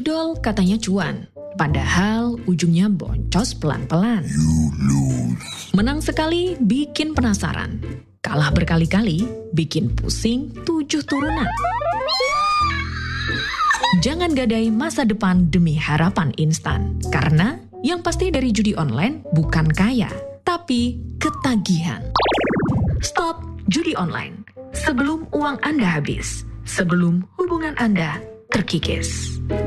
Judol katanya cuan, padahal ujungnya boncos pelan-pelan. Menang sekali bikin penasaran, kalah berkali-kali bikin pusing 7 turunan. Jangan gadai masa depan demi harapan instan, karena yang pasti dari judi online bukan kaya, tapi ketagihan. Stop judi online sebelum uang Anda habis, sebelum hubungan Anda terkikis.